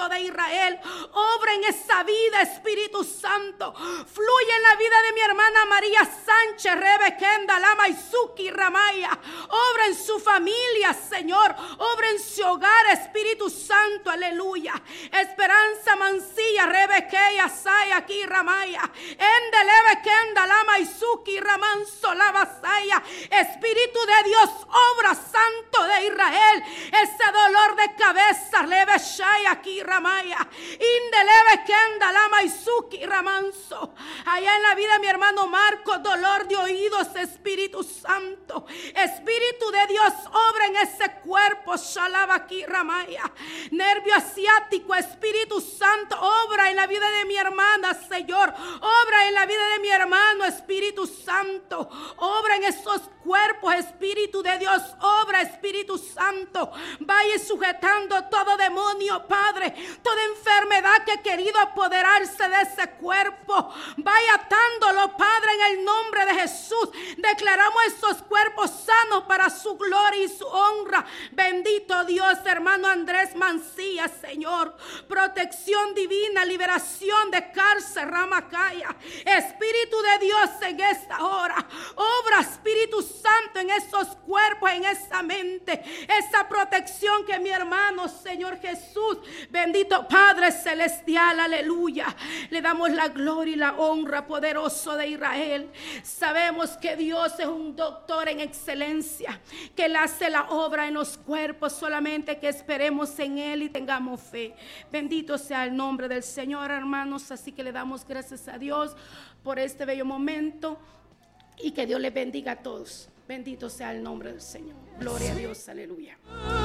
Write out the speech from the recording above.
Santo de Israel. Obra en esa vida, Espíritu Santo. Fluye en la vida de mi hermana María Sánchez, Rebequenda, Lama Izuki, Ramaya. Obra en su familia, Señor. Obra en su hogar, Espíritu Santo, aleluya. Esperanza Mancilla, Rebequeya, Saya, aquí, Ramaya. Endeleve, Kenda, Lama Izuki, Ramanso, Lavasaya. Espíritu de Dios, obra, Santo de Israel. Ese dolor de cabeza, Leve, Shaya, aquí, Ramaya. Indeleve, Kenda, Lama Izuki, Ramanso. Allá en la vida de mi hermano Marco, dolor de oídos, Espíritu Santo. Espíritu de Dios, obra en ese cuerpo, Shalava, aquí, Ramaya. Nervio asiático, Espíritu Santo, obra en la vida de mi hermana, Señor. Obra en la vida de mi hermano, Espíritu Santo. Obra en esos cuerpos, Espíritu de Dios. Obra, Espíritu Santo. Vaya sujetando todo demonio, Padre. Toda enfermedad que ha querido apoderarse de ese cuerpo. Vaya atándolo, Padre, en el nombre de Jesús. Declaramos esos cuerpos sanos para su gloria y su honra. Bendito Dios, hermano Andrés Mancilla, Señor. Protección divina, liberación de cárcel, Ramacaya. Espíritu de Dios en esta hora. Obra, Espíritu Santo, en esos cuerpos, en esa mente. Esa protección que mi hermano, Señor Jesús, bendito Padre Celestial, aleluya. Le damos la gloria y la honra, poderoso de Israel. Sabemos que Dios es un doctor en excelencia, que Él hace la obra en los cuerpos, solamente que esperemos en Él y tengamos fe. Bendito sea el nombre del Señor, hermanos. Así que le damos gracias a Dios por este bello momento y que Dios les bendiga a todos. Bendito sea el nombre del Señor. Gloria a Dios, aleluya.